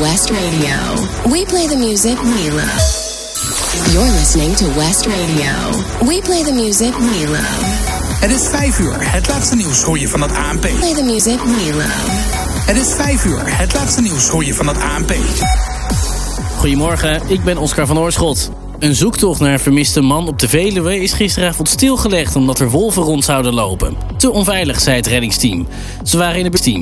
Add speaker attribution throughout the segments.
Speaker 1: West Radio. We play the music we love. You're listening to West Radio. We play the music we love.
Speaker 2: Het is 5 uur. Het laatste nieuws hoor je van het ANP.
Speaker 1: Play the music we love.
Speaker 2: Het is 5 uur. Het laatste nieuws hoor je van het ANP.
Speaker 3: Goedemorgen, ik ben Oscar van Oorschot. Een zoektocht naar een vermiste man op de Veluwe is gisteravond stilgelegd omdat er wolven rond zouden lopen. Te onveilig, zei het reddingsteam. Ze waren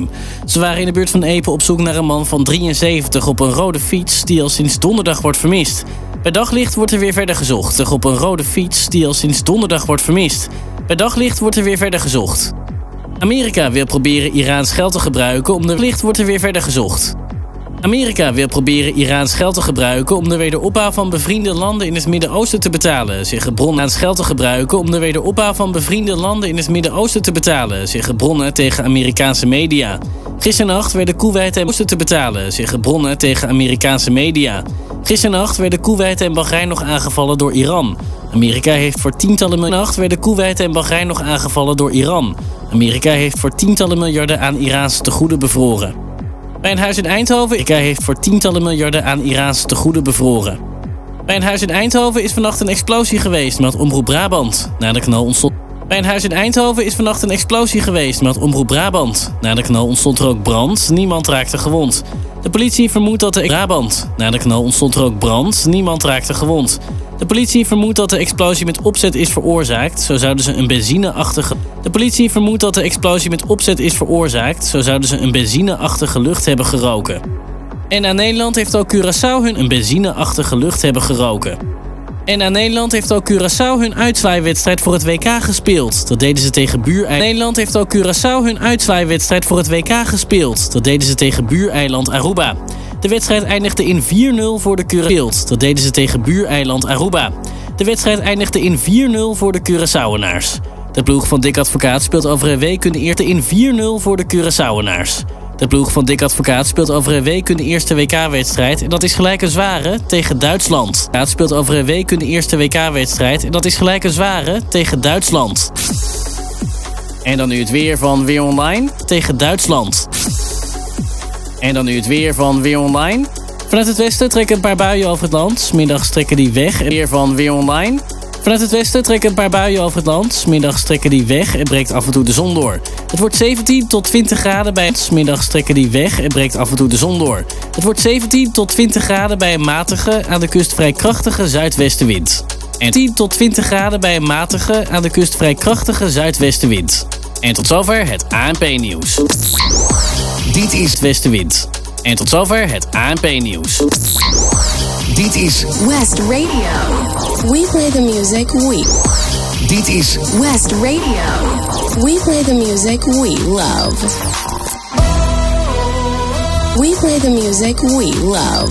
Speaker 3: in de buurt van Epe op zoek naar een man van 73 op een rode fiets die al sinds donderdag wordt vermist. Bij daglicht wordt er weer verder gezocht. Op een rode fiets die al sinds donderdag wordt vermist. Bij daglicht wordt er weer verder gezocht. Amerika wil proberen Iraans geld te gebruiken om de licht wordt er weer verder gezocht. Amerika wil proberen Iraans geld te gebruiken om de wederopbouw van bevriende landen in het Midden-Oosten te betalen, zeggen bronnen. Geld te gebruiken om de wederopbouw van bevriende landen in het Midden-Oosten te betalen, zeggen bronnen tegen Amerikaanse media. Gisternacht werden Koeweit en Oosten te betalen, zeggen bronnen tegen Amerikaanse media. Gisternacht werden Koeweit en Bahrein nog aangevallen door Iran. Amerika heeft voor tientallen miljarden werden Koeweit en Bahrein nog aangevallen door Iran. Amerika heeft voor tientallen miljarden aan Iraanse tegoeden bevroren. Bij een huis in Eindhoven heeft voor tientallen miljarden aan Iraanse tegoeden bevroren. Bij een huis in Eindhoven is vannacht een explosie geweest, meldt Omroep Brabant. Na de knal ontstond. Bij een huis in Eindhoven is vannacht een explosie geweest, meldt Omroep Brabant. Na de knal ontstond er ook brand, niemand raakte gewond. De politie vermoedt dat de Brabant. Na de knal ontstond er ook brand, niemand raakte gewond. De politie vermoedt dat de explosie met opzet is veroorzaakt, zo zouden ze een benzineachtige... De politie vermoedt dat de explosie met opzet is veroorzaakt, zo zouden ze een benzineachtige lucht hebben geroken. En aan Nederland heeft ook Curaçao hun benzineachtige lucht hebben geroken. En aan Nederland heeft ook Curaçao hun uitzwaaiwedstrijd voor het WK gespeeld. Dat deden ze tegen buureiland. Nederland heeft ook Curaçao hun uitzwaaiwedstrijd voor het WK gespeeld. Dat deden ze tegen buureiland Aruba. De wedstrijd eindigde in 4-0 voor de Curaçaoënaars. Dat deden ze tegen buureiland Aruba. De wedstrijd eindigde in 4-0 voor de Curaçaoënaars. De ploeg van Dick Advocaat speelt over een week in in 4-0 voor de Curaçaoënaars. De ploeg van Dick Advocaat speelt over een week in de eerste WK-wedstrijd en dat is gelijk een zware tegen Duitsland. Advocaat speelt over een week in de eerste WK-wedstrijd en dat is gelijk een zware tegen Duitsland. En dan nu het weer van Weer Online tegen Duitsland. En dan nu het weer van Weer Online. Vanuit het westen trekken een paar buien over het land. 's Middags trekken die weg. En weer van Weer Online. Vanuit het westen trekken een paar buien over het land. 's Middags trekken die weg en breekt af en toe de zon door. Het wordt 17 tot 20 graden bij... 's Middags trekken die weg en breekt af en toe de zon door. Het wordt 17 tot 20 graden bij een matige, aan de kust vrij krachtige zuidwestenwind. En 10 tot 20 graden bij een matige, aan de kust vrij krachtige zuidwestenwind. En tot zover het ANP-nieuws. Dit is Westenwind. En tot zover het ANP-nieuws.
Speaker 2: Dit is
Speaker 1: West Radio. We play the music we.
Speaker 2: Dit is
Speaker 1: West Radio. We play the music we love. We play the music we love.